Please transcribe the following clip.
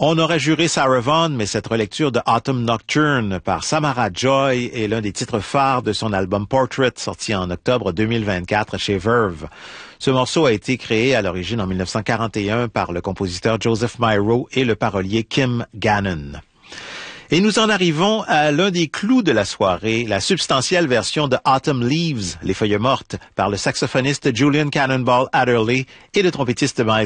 On aurait juré Sarah Vaughan, mais cette relecture de Autumn Nocturne par Samara Joy est l'un des titres phares de son album Portrait, sorti en octobre 2024 chez Verve. Ce morceau a été créé à l'origine en 1941 par le compositeur Joseph Myro et le parolier Kim Gannon. Et nous en arrivons à l'un des clous de la soirée, la substantielle version de Autumn Leaves, Les feuilles mortes, par le saxophoniste Julian Cannonball Adderley et le trompettiste Miles